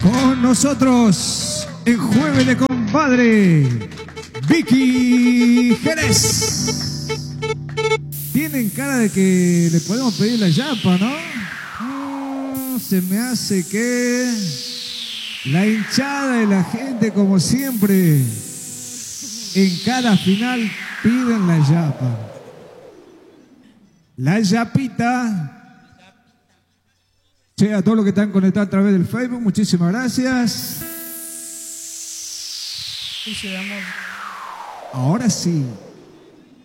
Con nosotros, en Jueves de Compadre, Vicky Jerez. Tienen cara de que le podemos pedir la yapa, ¿no? Se me hace que la hinchada de la gente, como siempre, en cada final piden la yapa. La yapita. Sí, a todos los que están conectados a través del Facebook, muchísimas gracias. Ahora sí.